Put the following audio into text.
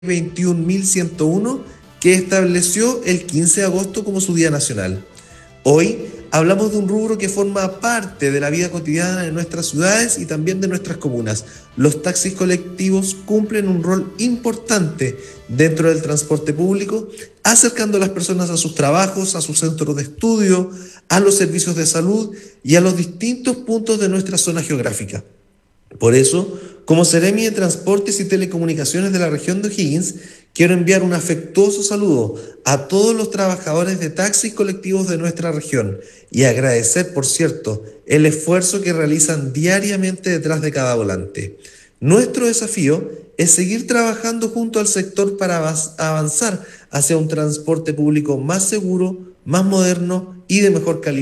21.101 que estableció el 15 de agosto como su Día Nacional. Hoy hablamos de un rubro que forma parte de la vida cotidiana de nuestras ciudades y también de nuestras comunas. Los taxis colectivos cumplen un rol importante dentro del transporte público, acercando a las personas a sus trabajos, a sus centros de estudio, a los servicios de salud y a los distintos puntos de nuestra zona geográfica. Por eso, como Seremi de Transportes y Telecomunicaciones de la región de O'Higgins, quiero enviar un afectuoso saludo a todos los trabajadores de taxis colectivos de nuestra región y agradecer, por cierto, el esfuerzo que realizan diariamente detrás de cada volante. Nuestro desafío es seguir trabajando junto al sector para avanzar hacia un transporte público más seguro, más moderno y de mejor calidad.